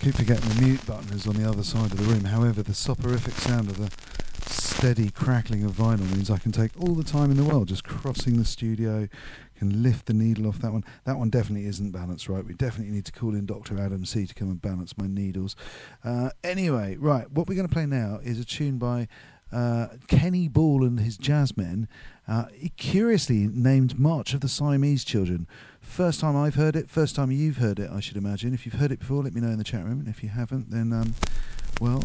keep forgetting the mute button is on the other side of the room. However, the soporific sound of the steady crackling of vinyl means I can take all the time in the world just crossing the studio, can lift the needle off that one. That one definitely isn't balanced right. We definitely need to call in Dr. Adam C to come and balance my needles. Anyway, right, what we're going to play now is a tune by Kenny Ball and his Jazzmen, curiously named March of the Siamese Children. First time I've heard it, first time you've heard it, I should imagine. If you've heard it before, let me know in the chat room. And if you haven't, then, well,